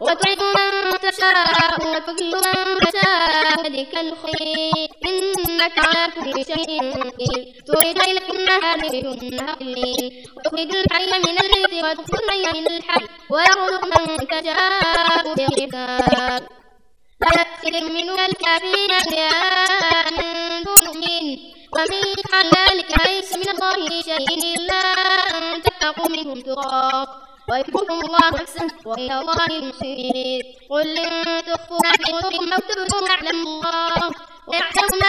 وتعز من تشاء وتذل من تشاء بيدك الخير إنك على كل شيء قدير تولج الليل في النهار والنهار في الليل وتخرج الحي من الميت وتخرج الميت من الحي ويرزق من تشاء بغير حساب لا تؤمن الكافرين أولياء من دون المؤمنين ومن يفعل ذلك ليس من الله شيء إلا أن تتقوا منهم تقاه ويحبكم الله نفسه وإلى الله المصير قل إن تخفوا ما في صدوركم أو تبدوه يعلم الله ويعلم